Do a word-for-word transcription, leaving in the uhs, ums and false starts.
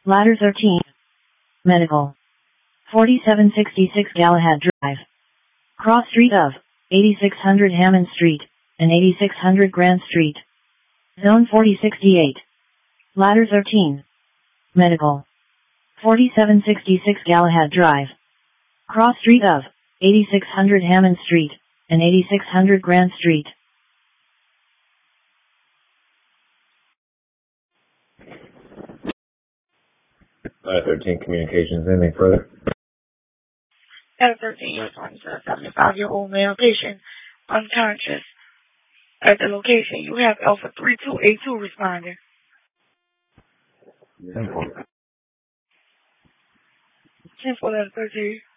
Ladder thirteen. Medical. forty-seven sixty-six Galahad Drive. Cross street of eighty-six hundred Hammond Street and eighty-six hundred Grant Street. Zone forty sixty-eight. Ladder thirteen. Medical. forty-seven sixty-six Galahad Drive. Cross street of eighty-six hundred Hammond Street and eighty-six hundred Grant Street. Ladder thirteen Communications. Anything further? Ladder thirteen, you're talking to a seventy-five-year-old male patient, unconscious. At the location, you have Alpha three two eight two responding. Simple. Simple, Ladder thirteen.